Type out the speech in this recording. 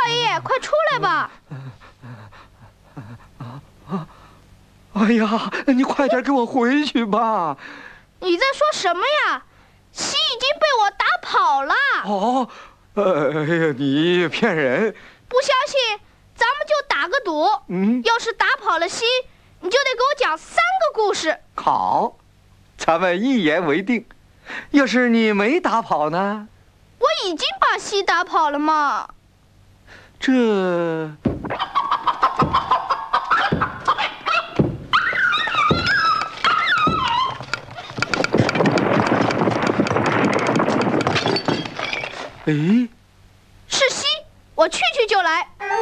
老爷，快出来吧！ 哎呀，你快点给我回去吧！ 你在说什么呀？蜥已经被我打跑了。 哦，哎呀，你骗人！ 不相信，咱们就打个赌。要是打跑了蜥，你就得给我讲3个故事。 好，咱们一言为定。要是你没打跑呢？ 我已经把蜥打跑了嘛。 这……哎， 是蜥，我去就来。